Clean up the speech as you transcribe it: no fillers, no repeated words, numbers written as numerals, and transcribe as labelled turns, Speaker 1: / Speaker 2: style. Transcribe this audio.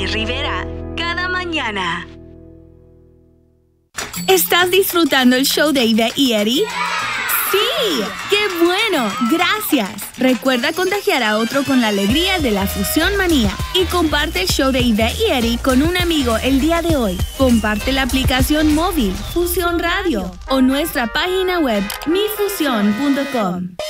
Speaker 1: Rivera, cada mañana.
Speaker 2: ¿Estás disfrutando el show de Ivette y Eddie? ¡Sí! ¡Qué bueno! ¡Gracias! Recuerda contagiar a otro con la alegría de la Fusión Manía y comparte el show de Ivette y Eddie con un amigo el día de hoy. Comparte la aplicación móvil Fusión Radio o nuestra página web mifusión.com.